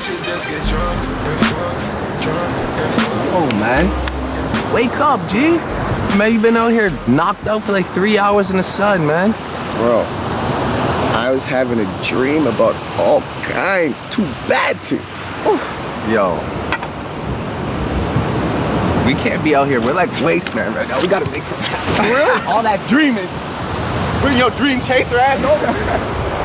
should just get drunk and fuck, drunk and fuck. Oh, man. Wake up, G. Man, you been out here knocked out for like 3 hours in the sun, man. Bro, I was having a dream about all kinds, two bad things. Yo. We can't be out here. We're like waste man right now. We gotta make some time. For real? All that dreaming. Bring your dream chaser ass over.